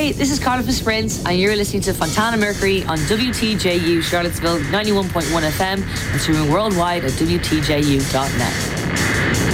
Hi, this is Carla Prince, and you're listening to Fontana Mercury on WTJU Charlottesville 91.1 FM and streaming worldwide at WTJU.net.